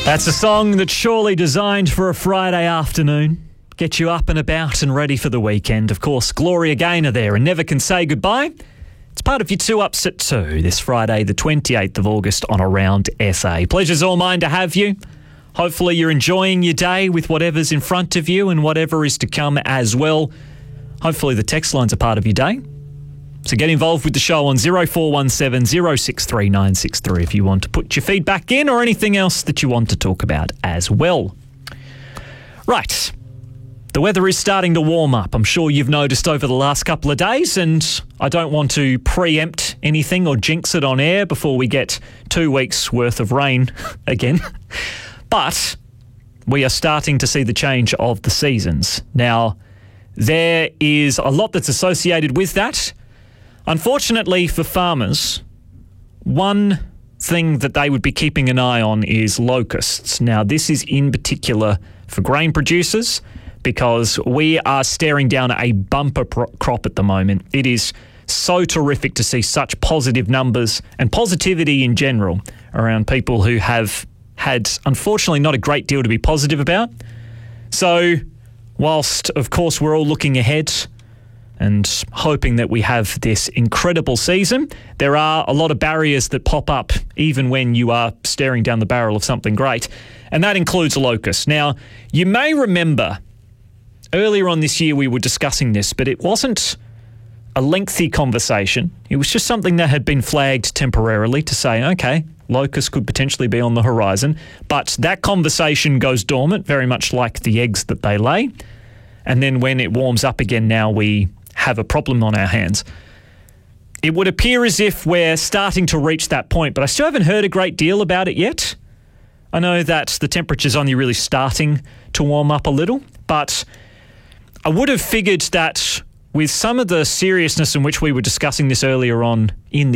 That's a song that's surely designed for a Friday afternoon. Get you up and about and ready for the weekend. Of course, Gloria Gaynor there and Never Can Say Goodbye. It's part of your 2 Ups at 2 this Friday, the 28th of August on Around SA. Pleasure's all mine to have you. Hopefully you're enjoying your day with whatever's in front of you and whatever is to come as well. Hopefully the text line's a part of your day. So get involved with the show on 0417 063 963 if you want to put your feedback in or anything else that you want to talk about as well. Right. The weather is starting to warm up. I'm sure you've noticed over the last couple of days, and I don't want to preempt anything or jinx it on air before we get 2 weeks worth of rain again. But we are starting to see the change of the seasons. Now, there is a lot that's associated with that. Unfortunately for farmers, one thing that they would be keeping an eye on is locusts. Now, this is in particular for grain producers because we are staring down a bumper crop at the moment. It is so terrific to see such positive numbers and positivity in general around people who have had, unfortunately, not a great deal to be positive about. So, whilst, of course, we're all looking ahead and hoping that we have this incredible season, there are a lot of barriers that pop up even when you are staring down the barrel of something great, and that includes locusts. Now, you may remember earlier on this year we were discussing this, but it wasn't a lengthy conversation. It was just something that had been flagged temporarily to say, okay, locusts could potentially be on the horizon, but that conversation goes dormant, very much like the eggs that they lay. And then when it warms up again now, we have a problem on our hands. It would appear as if we're starting to reach that point, but I still haven't heard a great deal about it yet. I know that the temperature's only really starting to warm up a little, but I would have figured that with some of the seriousness in which we were discussing this earlier on in the